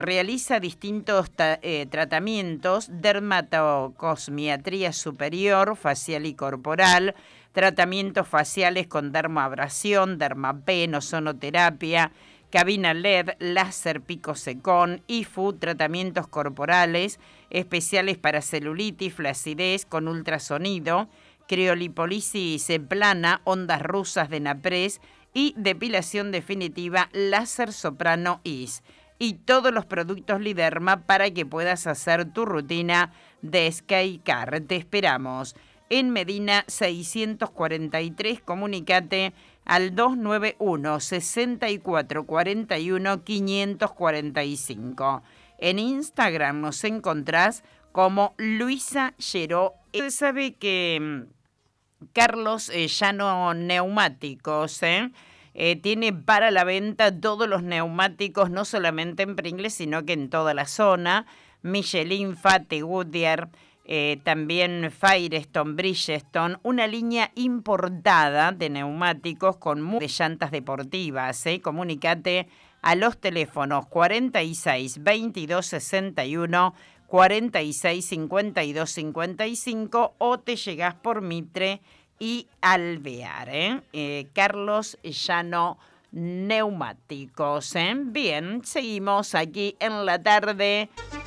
Realiza distintos tratamientos: dermatocosmiatría superior, facial y corporal, tratamientos faciales con dermoabrasión, dermapen, ozonoterapia, cabina LED, láser picosecón, IFU, tratamientos corporales especiales para celulitis, flacidez con ultrasonido, criolipólisis plana, ondas rusas de Napres y depilación definitiva láser soprano IS. Y todos los productos Liderma para que puedas hacer tu rutina de Skycar. Te esperamos en Medina 643. Comunicate al 291 6441 545. En Instagram nos encontrás como Luisa Lleró. Usted sabe que Carlos Llano Neumáticos, tiene para la venta todos los neumáticos, no solamente en Pringles, sino que en toda la zona. Michelin, Fate, Goodyear, también Firestone, Bridgestone, una línea importada de neumáticos con de llantas deportivas. Comunicate a los teléfonos 46 22 61, 46 52 55 o te llegás por Mitre y Alvear. Carlos Llano Neumáticos. Bien, seguimos aquí en la tarde